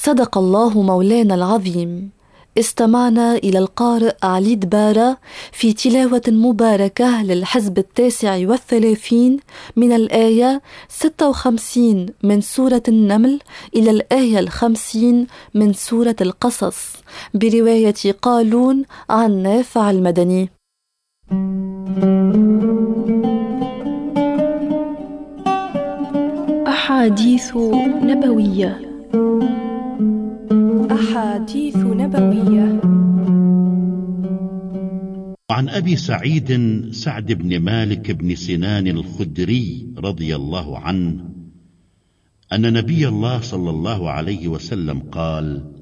صدق الله مولانا العظيم. استمعنا إلى القارئ علي دبارة في تلاوة مباركة للحزب 39 من الآية 56 من سورة النمل إلى الآية 50 من سورة القصص، برواية قالون عن نافع المدني. أحاديث نبوية. أحاديث نبوية. عن أبي سعيد سعد بن مالك بن سنان الخدري رضي الله عنه أن نبي الله صلى الله عليه وسلم قال: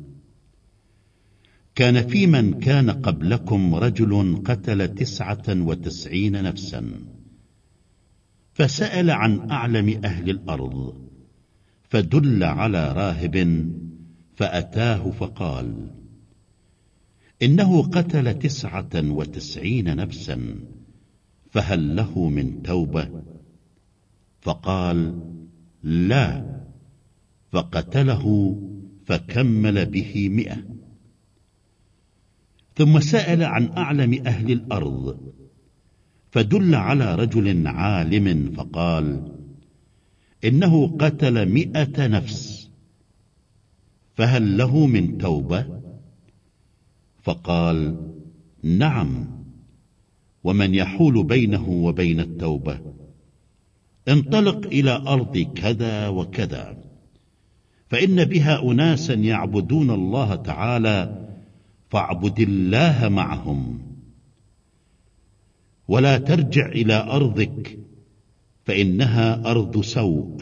كان في من كان قبلكم رجل قتل 99 نفسا، فسأل عن أعلم أهل الأرض، فدل على راهب فأتاه فقال: إنه قتل 99 نفسا، فهل له من توبة؟ فقال: لا. فقتله فكمل به 100. ثم سأل عن أعلم أهل الأرض، فدل على رجل عالم فقال: إنه قتل 100 نفس، فهل له من توبة؟ فقال: نعم. ومن يحول بينه وبين التوبة؟ انطلق إلى أرض كذا وكذا، فإن بها أناسا يعبدون الله تعالى، فاعبد الله معهم، ولا ترجع إلى أرضك فإنها أرض سوء.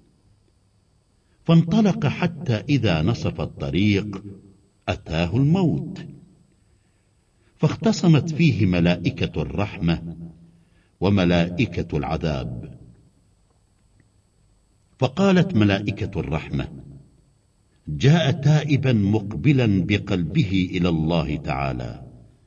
فانطلق حتى إذا نصف الطريق أتاه الموت، فاختصمت فيه ملائكة الرحمة وملائكة العذاب. فقالت ملائكة الرحمة: جاء تائبا مقبلا بقلبه إلى الله تعالى.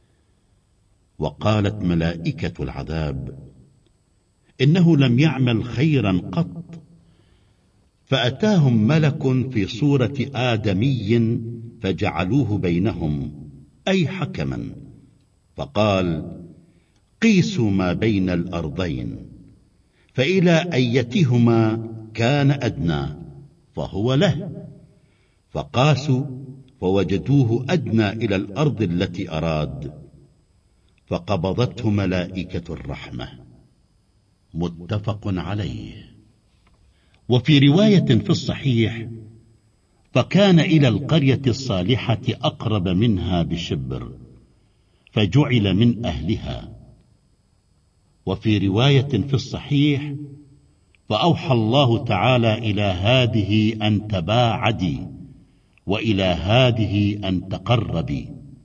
وقالت ملائكة العذاب: إنه لم يعمل خيرا قط. فأتاهم ملك في صورة آدمي فجعلوه بينهم، أي حكما، فقال: قيسوا ما بين الأرضين، فإلى أيتهما كان أدنى فهو له. فقاسوا فوجدوه أدنى إلى الأرض التي أراد، فقبضته ملائكة الرحمة. متفق عليه. وفي رواية في الصحيح: فكان إلى القرية الصالحة أقرب منها بشبر، فجعل من أهلها. وفي رواية في الصحيح: فأوحى الله تعالى إلى هذه أن تباعدي، وإلى هذه أن تقربي.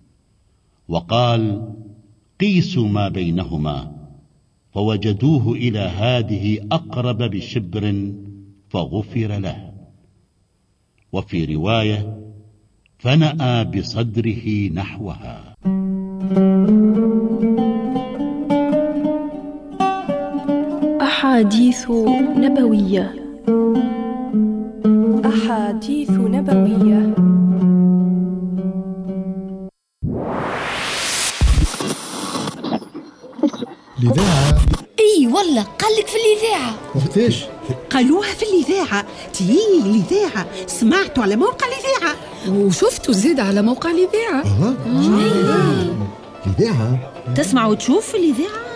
وقال: قيسوا ما بينهما، فوجدوه إلى هذه أقرب بشبر، فغفر له. وفي رواية: فنأى بصدره نحوها. أحاديث نبوية. أحاديث نبوية. الإذاعة. اي والله قالك في الإذاعة. وقتاش؟ قالوها في الإذاعة. الإذاعة سمعتوا على موقع الإذاعة، وشفتوا زيد على موقع الإذاعة. الإذاعة تسمع وتشوف في الإذاعة.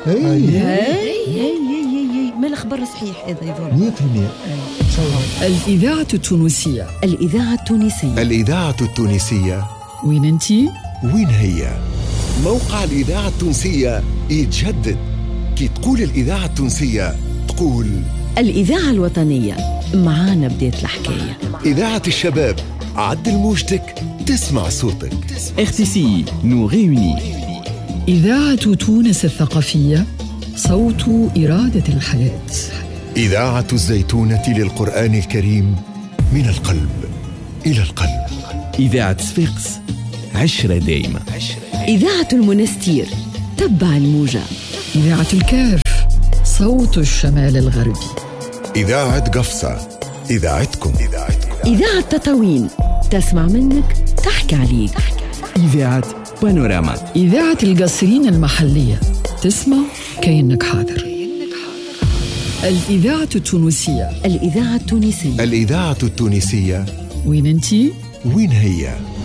ما الخبر صحيح هذا يظهر 100%. الإذاعة التونسية. الإذاعة التونسية. الإذاعة التونسية. وين انتي؟ وين هي؟ موقع الإذاعة التونسية يتجدد. كي تقول الإذاعة التونسية تقول الإذاعة الوطنية. معانا بداية الحكاية. إذاعة الشباب، عدل موجتك تسمع صوتك. RTCI nous réunit. إذاعة تونس الثقافية، صوت إرادة الحياة. إذاعة الزيتونة للقرآن الكريم، من القلب إلى القلب. إذاعة صفاقس، عشرة دايمة. إذاعة المنستير، تبع الموجة. إذاعة الكاف، صوت الشمال الغربي. إذاعة قفصة، إذاعتكم. إذاعة تطاوين، تسمع منك تحكي عليك. إذاعة بانوراما، إذاعة القصرين المحلية، تسمع كأنك حاضر. الإذاعة التونسية. الإذاعة التونسية. الإذاعة التونسية. وين أنتي؟ وين هي؟